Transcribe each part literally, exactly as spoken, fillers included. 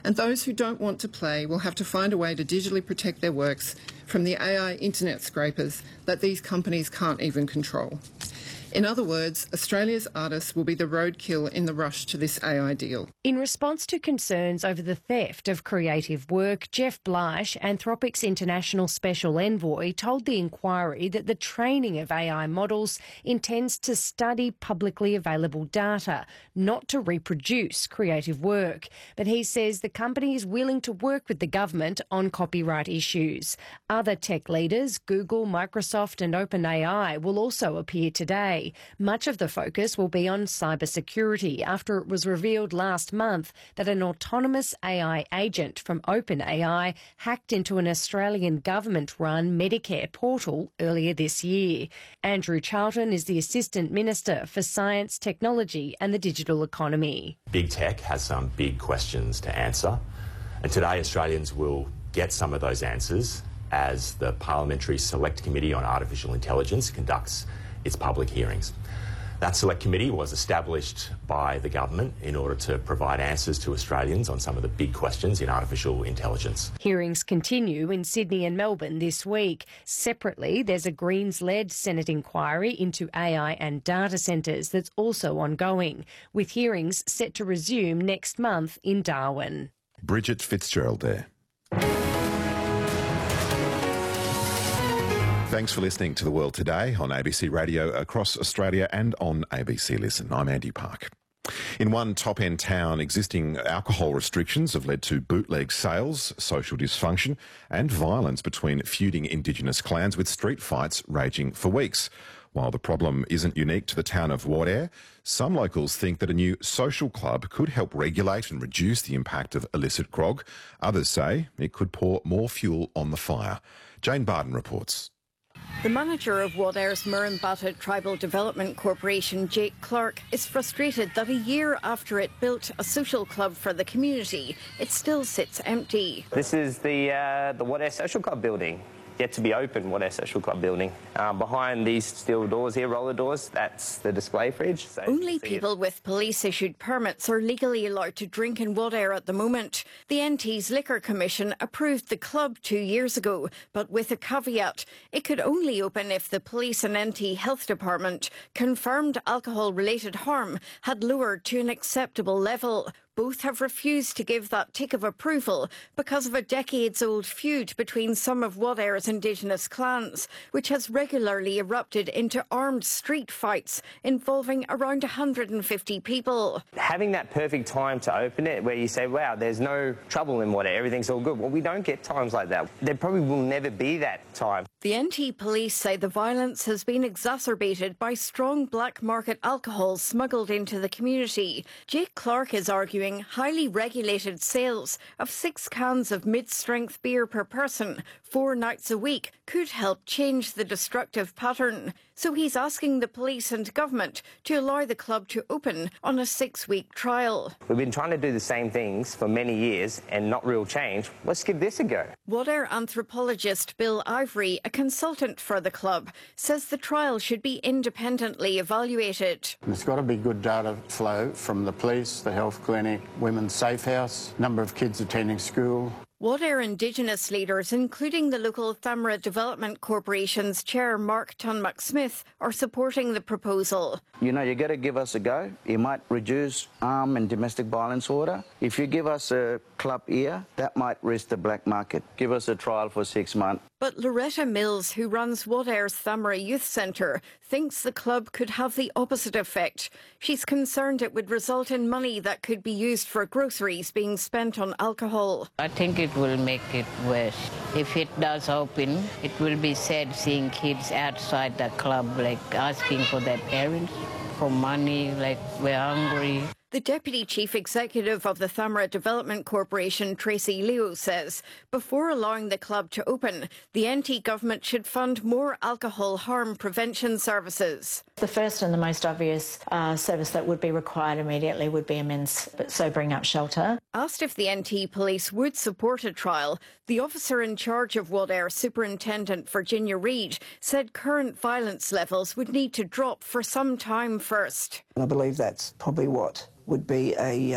And those who don't want to play will have to find a way to digitally protect their works from the A I internet scrapers that these companies can't even control. In other words, Australia's artists will be the roadkill in the rush to this A I deal. In response to concerns over the theft of creative work, Jeff Bleish, Anthropic's international special envoy, told the inquiry that the training of A I models intends to study publicly available data, not to reproduce creative work. But he says the company is willing to work with the government on copyright issues. Other tech leaders, Google, Microsoft and OpenAI, will also appear today. Much of the focus will be on cybersecurity after it was revealed last month that an autonomous A I agent from OpenAI hacked into an Australian government-run Medicare portal earlier this year. Andrew Charlton is the Assistant Minister for Science, Technology and the Digital Economy. Big tech has some big questions to answer, and today Australians will get some of those answers as the Parliamentary Select Committee on Artificial Intelligence conducts its public hearings. That select committee was established by the government in order to provide answers to Australians on some of the big questions in artificial intelligence. Hearings continue in Sydney and Melbourne this week. Separately, there's a Greens-led Senate inquiry into A I and data centres that's also ongoing, with hearings set to resume next month in Darwin. Bridget Fitzgerald there. Thanks for listening to The World Today on A B C Radio across Australia and on A B C Listen. I'm Andy Park. In one top-end town, existing alcohol restrictions have led to bootleg sales, social dysfunction and violence between feuding Indigenous clans, with street fights raging for weeks. While the problem isn't unique to the town of Wadair, some locals think that a new social club could help regulate and reduce the impact of illicit grog. Others say it could pour more fuel on the fire. Jane Barton reports. The manager of Wadair's Murrumbatta Tribal Development Corporation, Jake Clark, is frustrated that a year after it built a social club for the community, it still sits empty. This is the, uh, the Wadair Social Club building. Yet to be open, Wadair Social Club building. Um, behind these steel doors here, roller doors, that's the display fridge. So Only people with police-issued permits are legally allowed to drink in Wadair at the moment. The N T's Liquor Commission approved the club two years ago, but with a caveat. It could only open if the Police and N T Health Department confirmed alcohol-related harm had lowered to an acceptable level. Both have refused to give that tick of approval because of a decades-old feud between some of Wadair's Indigenous clans, which has regularly erupted into armed street fights involving around one hundred fifty people. Having that perfect time to open it where you say, wow, there's no trouble in Wadair, everything's all good. Well, we don't get times like that. There probably will never be that time. The N T police say the violence has been exacerbated by strong black market alcohol smuggled into the community. Jake Clark is arguing highly regulated sales of six cans of mid-strength beer per person, four nights a week, could help change the destructive pattern. So he's asking the police and government to allow the club to open on a six-week trial. We've been trying to do the same things for many years and not real change. Let's give this a go. Wadair anthropologist Bill Ivory, a consultant for the club, says the trial should be independently evaluated. There's got to be good data flow from the police, the health clinic, Women's Safe House, number of kids attending school. Wadair Indigenous leaders, including the local Thamara Development Corporation's chair Mark Tunmuck-Smith, are supporting the proposal. You know, you got to give us a go. You might reduce armed and domestic violence order. If you give us a club here, that might risk the black market. Give us a trial for six months. But Loretta Mills, who runs Wadair's Thamara Youth Centre, thinks the club could have the opposite effect. She's concerned it would result in money that could be used for groceries being spent on alcohol. I think it will make it worse. If it does open, it will be sad seeing kids outside the club, like asking for their parents for money, like we're hungry. The Deputy Chief Executive of the Thamara Development Corporation, Tracy Leo, says before allowing the club to open, the N T government should fund more alcohol harm prevention services. The first and the most obvious uh, service that would be required immediately would be a men's sobering up shelter. Asked if the N T police would support a trial, the officer in charge of Wadair, Superintendent Virginia Reid, said current violence levels would need to drop for some time first. I believe that's probably what would be a, uh,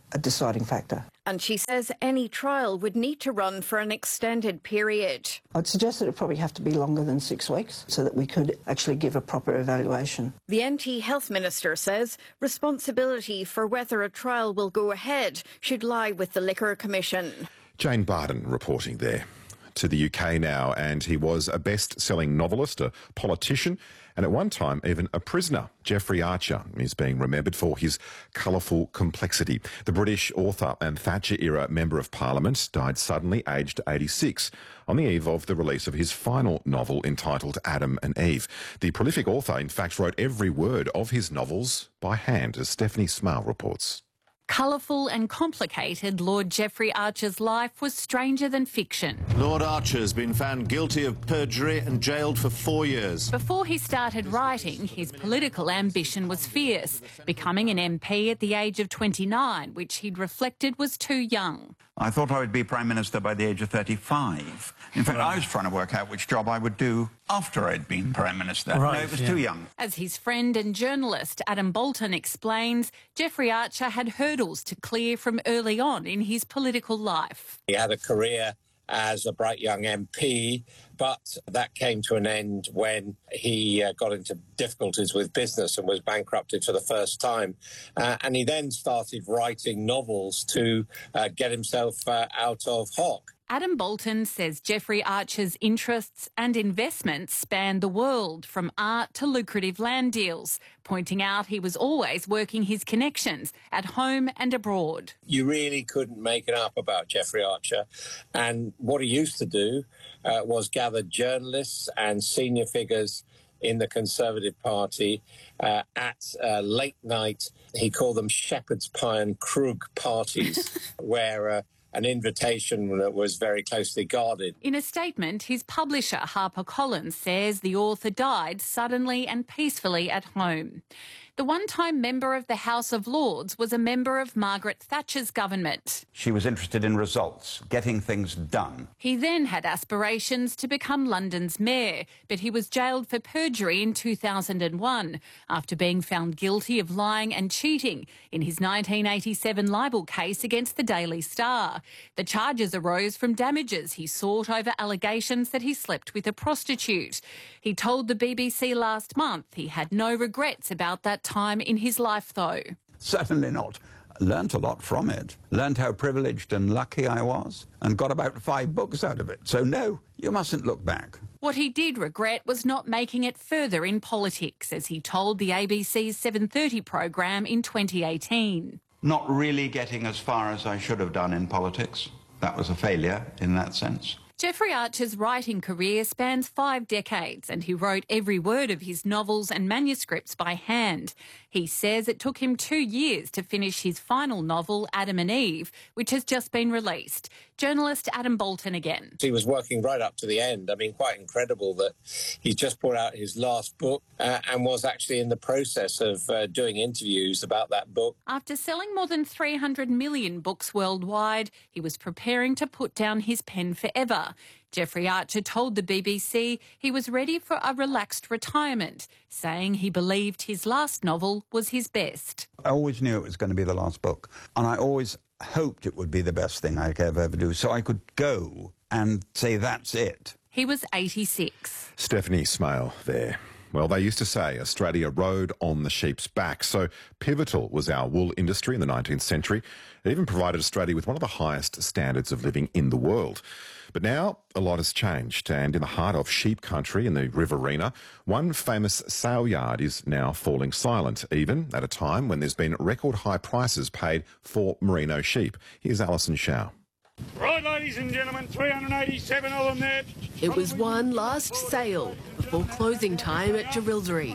a deciding factor. And she says any trial would need to run for an extended period. I'd suggest that it probably have to be longer than six weeks so that we could actually give a proper evaluation. The N T Health Minister says responsibility for whether a trial will go ahead should lie with the Liquor Commission. Jane Barden reporting there. To the U K now, and he was a best-selling novelist, a politician, and at one time even a prisoner. Jeffrey Archer is being remembered for his colourful complexity. The British author and Thatcher-era Member of Parliament died suddenly, aged eighty-six, on the eve of the release of his final novel entitled Adam and Eve. The prolific author, in fact, wrote every word of his novels by hand, as Stephanie Smale reports. Colourful and complicated, Lord Jeffrey Archer's life was stranger than fiction. Lord Archer has been found guilty of perjury and jailed for four years. Before he started writing, his political ambition was fierce, becoming an M P at the age of twenty-nine, which he'd reflected was too young. I thought I would be Prime Minister by the age of thirty-five. In fact, I was trying to work out which job I would do after I'd been Prime Minister. Right, no, it was yeah. too young. As his friend and journalist Adam Bolton explains, Jeffrey Archer had hurdles to clear from early on in his political life. He had a career as a bright young M P, but that came to an end when he uh, got into difficulties with business and was bankrupted for the first time. Uh, and he then started writing novels to uh, get himself uh, out of hock. Adam Bolton says Jeffrey Archer's interests and investments span the world, from art to lucrative land deals, pointing out he was always working his connections at home and abroad. You really couldn't make it up about Jeffrey Archer. And what he used to do uh, was gather journalists and senior figures in the Conservative Party uh, at uh, late night, he called them Shepherd's Pie and Krug parties, where uh, an invitation that was very closely guarded. In a statement, his publisher, HarperCollins, says the author died suddenly and peacefully at home. The one-time member of the House of Lords was a member of Margaret Thatcher's government. She was interested in results, getting things done. He then had aspirations to become London's mayor, but he was jailed for perjury in two thousand one after being found guilty of lying and cheating in his nineteen eighty-seven libel case against the Daily Star. The charges arose from damages he sought over allegations that he slept with a prostitute. He told the B B C last month he had no regrets about that time in his life, though. Certainly not. Learnt a lot from it. Learnt how privileged and lucky I was, and got about five books out of it. So no, you mustn't look back. What he did regret was not making it further in politics, as he told the A B C's seven thirty programme in twenty eighteen. Not really getting as far as I should have done in politics. That was a failure in that sense. Jeffrey Archer's writing career spans five decades, and he wrote every word of his novels and manuscripts by hand. He says it took him two years to finish his final novel, Adam and Eve, which has just been released. Journalist Adam Bolton again. He was working right up to the end. I mean, quite incredible that he just put out his last book uh, and was actually in the process of uh, doing interviews about that book. After selling more than three hundred million books worldwide, he was preparing to put down his pen forever. Jeffrey Archer told the B B C he was ready for a relaxed retirement, saying he believed his last novel was his best. I always knew it was going to be the last book, and I always hoped it would be the best thing I could ever do, so I could go and say that's it. He was eighty-six. Stephanie Smale there. Well, they used to say Australia rode on the sheep's back, so pivotal was our wool industry in the nineteenth century. It even provided Australia with one of the highest standards of living in the world. But now a lot has changed, and in the heart of sheep country in the Riverina, one famous sale yard is now falling silent, even at a time when there's been record high prices paid for merino sheep. Here's Alison Shaw. Right, ladies and gentlemen, three hundred eighty-seven of them there. It was one last sale before closing time at Jerilderie.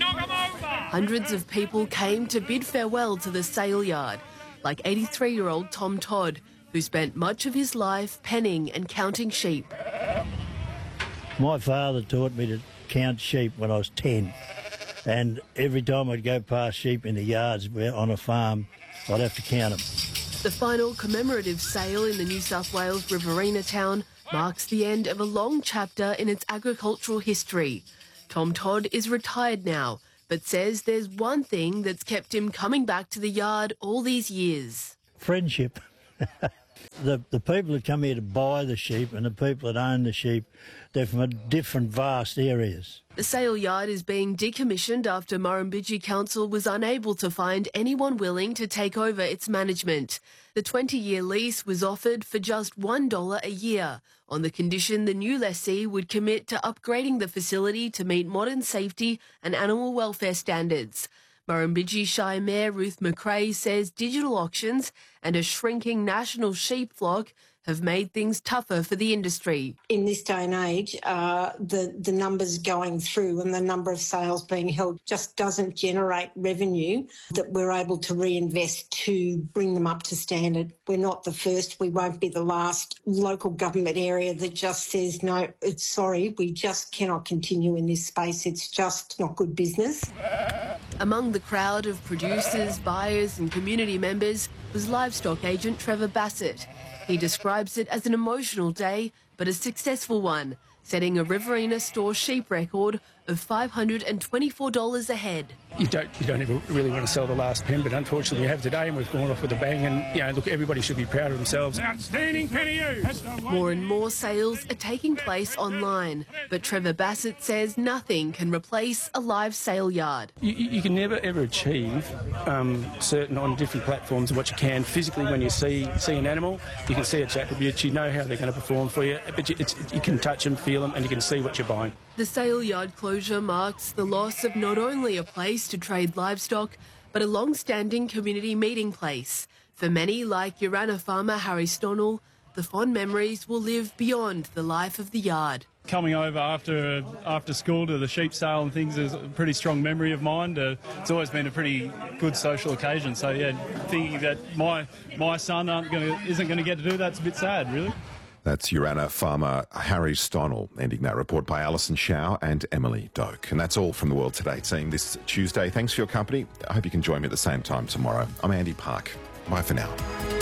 Hundreds of people came to bid farewell to the sale yard, like eighty-three-year-old Tom Todd, who spent much of his life penning and counting sheep. My father taught me to count sheep when I was ten, and every time I'd go past sheep in the yards on a farm, I'd have to count them. The final commemorative sale in the New South Wales Riverina town marks the end of a long chapter in its agricultural history. Tom Todd is retired now, but says there's one thing that's kept him coming back to the yard all these years. friendship. the the people that come here to buy the sheep and the people that own the sheep, they're from a different vast areas. The sale yard is being decommissioned after Murrumbidgee Council was unable to find anyone willing to take over its management. The twenty-year lease was offered for just one dollar a year, on the condition the new lessee would commit to upgrading the facility to meet modern safety and animal welfare standards. Murrumbidgee Shire Mayor Ruth McRae says digital auctions and a shrinking national sheep flock have made things tougher for the industry. In this day and age, uh, the, the numbers going through and the number of sales being held just doesn't generate revenue that we're able to reinvest to bring them up to standard. We're not the first, we won't be the last local government area that just says, no, it's sorry, we just cannot continue in this space. It's just not good business. Among the crowd of producers, buyers and community members was livestock agent Trevor Bassett. He describes it as an emotional day, but a successful one, setting a Riverina store sheep record of five hundred twenty-four dollars a head. You don't, you don't ever really want to sell the last pen, but unfortunately we have today and we've gone off with a bang and, you know, look, everybody should be proud of themselves. Outstanding penny ewes. More and more sales are taking place online, but Trevor Bassett says nothing can replace a live sale yard. You, you can never ever achieve um, certain on different platforms what you can physically when you see see an animal. You can see its attributes, you know how they're going to perform for you, but you, it's, you can touch them, feel them and you can see what you're buying. The sale yard closure marks the loss of not only a place to trade livestock, but a long-standing community meeting place. For many, like Urana farmer Harry Stonnell, the fond memories will live beyond the life of the yard. Coming over after after school to the sheep sale and things is a pretty strong memory of mine. Uh, it's always been a pretty good social occasion. So yeah, thinking that my my son aren't gonna, isn't going to get to do that's a bit sad, really. That's Urana farmer Harry Stonnell, ending that report by Alison Shao and Emily Doak. And that's all from The World Today team this Tuesday. Thanks for your company. I hope you can join me at the same time tomorrow. I'm Andy Park. Bye for now.